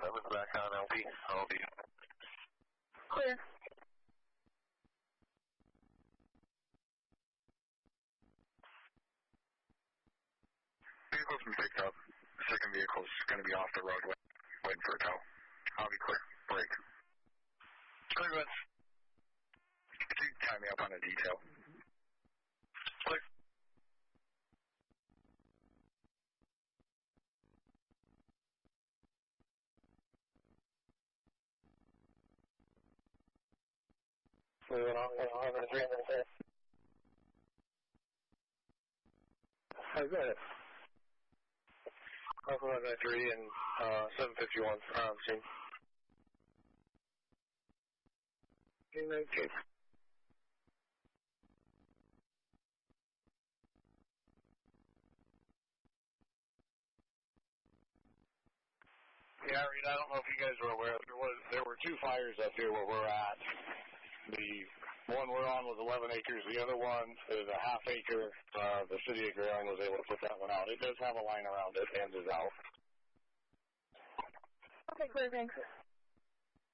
7's back on LP. LP. Clear. Vehicle's been picked up. Second vehicle's going to be off the roadway, waiting for a tow. I'll be clear. Break. Clear, good. Could you tie me up on a detail? Clear. Moving on, 11-3. Oh, go ahead. 11-3 and 751 scene. Okay. Yeah, Reed, I don't know if you guys were aware, there were two fires up here where we're at. The one we're on was 11 acres. The other one is a half acre. The city of Grayling was able to put that one out. It does have a line around it and is out. Okay, clear, thanks.